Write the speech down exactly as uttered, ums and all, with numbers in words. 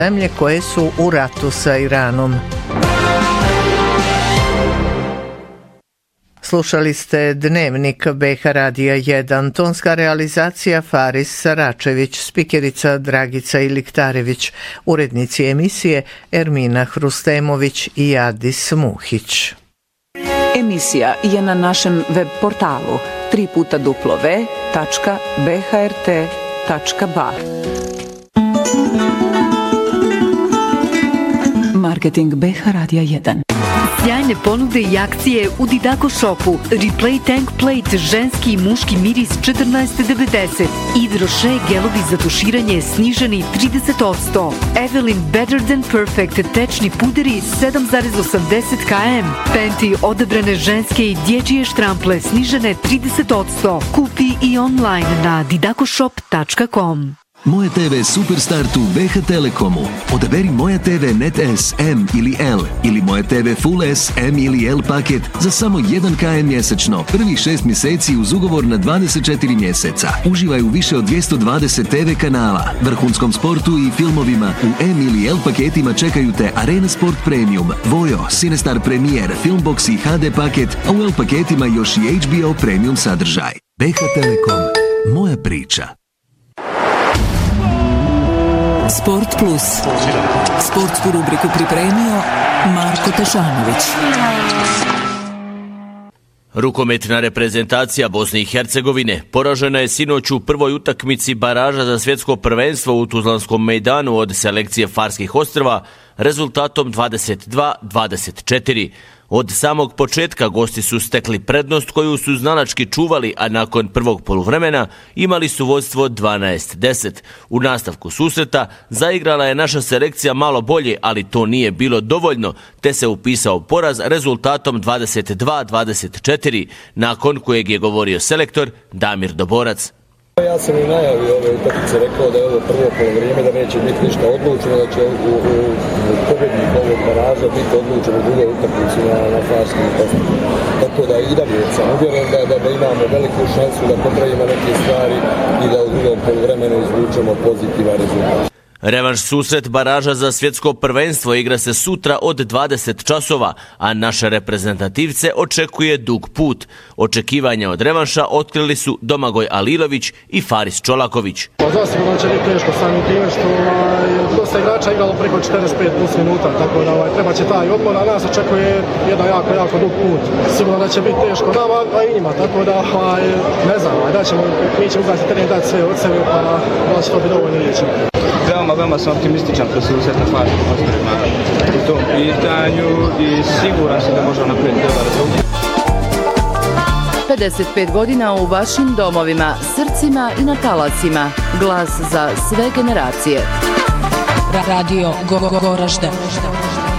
zemlje koje su u ratu sa Iranom. Slušali ste Dnevnik B H Radija jedan, tonska realizacija Faris Saračević, spikerica Dragica Iliktarević, urednici emisije Ermina Hrustemović i Adis Muhić. Emisija je na našem web portalu tri puta w tačka b h r t tačka b a. Marketing B H Radija jedan. Sjajne ponude i akcije u Didako shopu. Replay Tank Plate, ženski i muški miris četrnaest devedeset. Yves Rocher gelovi za tuširanje sniženi trideset posto. Evelyn Better Than Perfect tečni puderi sedam zarez osamdeset kilograma. Penti odabrane ženske i dječje štrample snižene trideset posto. Kupi i online na didakoshop tačka com. Moje te ve Superstartu B H Telekomu. Odaberi Moja te ve Net S, M ili L ili Moja te ve Full S, M ili L paket za samo jedan kilogram mjesečno. Prvih šest mjeseci uz ugovor na dvadeset četiri mjeseca. Uživaj u više od dvjesto dvadeset te ve kanala, vrhunskom sportu i filmovima. U M ili L paketima čekaju te Arena Sport Premium, Vojo, Cinestar Premier, Filmbox i H D paket, a u L paketima još i H B O Premium sadržaj. B H Telekom. Moja priča. Sport Plus. Sportsku rubriku pripremio Marko Tešanović. Rukometna reprezentacija Bosne i Hercegovine poražena je sinoć u prvoj utakmici baraža za svjetsko prvenstvo u Tuzlanskom mejdanu od selekcije Farskih ostrva rezultatom dvadeset dva dvadeset četiri. Od samog početka gosti su stekli prednost koju su znalački čuvali, a nakon prvog poluvremena imali su vodstvo dvanaest deset. U nastavku susreta zaigrala je naša selekcija malo bolje, ali to nije bilo dovoljno, te se upisao poraz rezultatom dvadeset dva dvadeset četiri, nakon kojeg je govorio selektor Damir Doborac. Ja sam i najavio ove utakmice, rekao da je ovo prvo polovrijeme, da neće biti ništa odlučeno, da će u, u, u pobjednik ovog baraža biti odlučeno u drugoj utakmici na, na Farskim ostrovima. Tako da i dalje sam uvjeren da, da, da imamo veliku šansu da popravimo neke stvari i da u drugom poluvremenu izvučemo pozitivan rezultat. Revanš susret baraža za svjetsko prvenstvo igra se sutra od dvadeset časova, a naše reprezentativce očekuje dug put. Očekivanja od revanša otkrili su Domagoj Alilović i Faris Čolaković. Zasigurno će biti teško samim time što je dosta igrača igralo preko četrdeset pet plus minuta, tako da ovaj, treba će taj odmor, a nas očekuje jedan jako, jako dug put. Sigurno da će biti teško nama, a i njima, tako da ovaj, ne znam, da ćemo, mi ćemo ugasi teren dati sve od sebe, pa da će to biti dovoljno liječno. Veoma, veoma sam optimističan pro susret na Farskim ostrvima u tom pitanju i siguran sam da možemo napraviti dobar rezultat. pedeset pet godina u vašim domovima, srcima i na talasima. Glas za sve generacije. Radio Goražde.